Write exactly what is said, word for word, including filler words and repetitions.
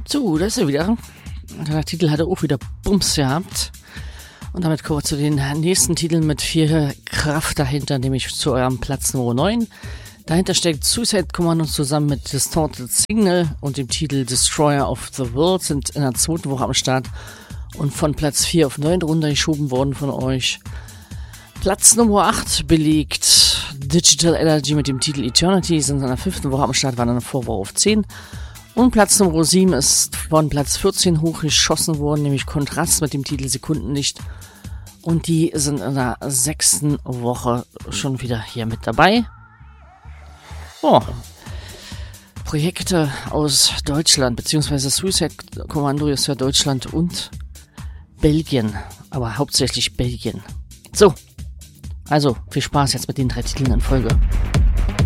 So, da ist er wieder. Der Titel hatte auch wieder Bums gehabt. Und damit kommen wir zu den nächsten Titeln mit viel Kraft dahinter, nämlich zu eurem Platz Nummer neun. Dahinter steckt Suicide Commando zusammen mit Distorted Signal und dem Titel Destroyer of the World, sind in der zweiten Woche am Start und von Platz vier auf neun runtergeschoben worden von euch. Platz Nummer acht belegt Digital Energy mit dem Titel Eternity, sind in der fünften Woche am Start, waren in der Vorwoche auf zehn. Und Platz Nummer sieben ist von Platz vierzehn hochgeschossen worden, nämlich Kontrast mit dem Titel Sekundenlicht. Und die sind in der sechsten Woche schon wieder hier mit dabei. Oh. Projekte aus Deutschland, beziehungsweise Suicide Commando ist ja Deutschland und Belgien, aber hauptsächlich Belgien. So, also viel Spaß jetzt mit den drei Titeln in Folge.